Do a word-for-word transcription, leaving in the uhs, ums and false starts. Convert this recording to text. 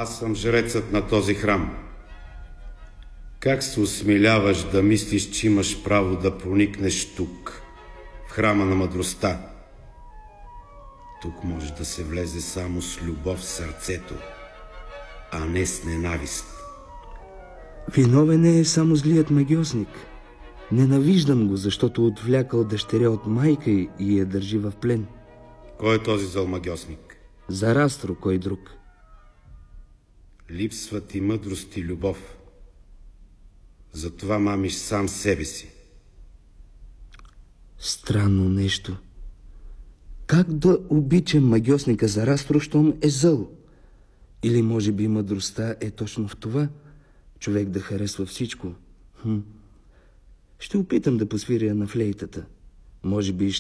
Аз съм жрецът на този храм. Как се осмеляваш да мислиш, че имаш право да проникнеш тук, в храма на мъдростта? Тук може да се влезе само с любов в сърцето, а не с ненавист. Виновен е само злият магьосник. Ненавиждам го, защото отвлякал дъщеря от майка й и я държи в плен. Кой е този зъл магьосник? Зарастро, кой друг? Липсва ти мъдрост и любов. Затова мамиш сам себе си. Странно нещо. Как да обичам магьосника Зарастро, щом е зъл? Или може би мъдростта е точно в това? Човек да харесва всичко. Хм. Ще опитам да посвиря на флейтата. Може би ще